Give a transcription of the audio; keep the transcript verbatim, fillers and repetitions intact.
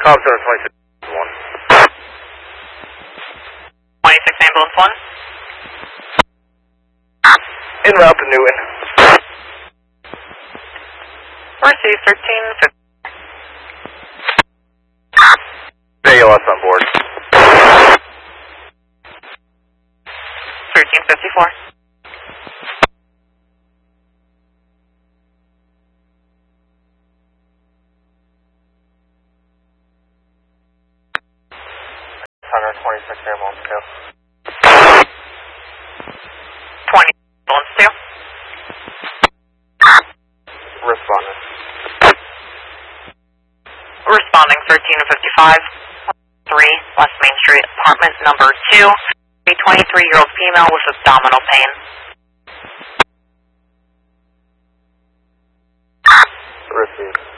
Call center twenty-six one. twenty-six ambulance one. En route to Newton. Receive thirteen fifty. A L S on board. thirteen fifty-four. Center twenty-six ambulance two. twenty ambulance two. Responding. Responding thirteen fifty-five. three West Main Street, apartment number two. A twenty-three-year-old female with abdominal pain. Received.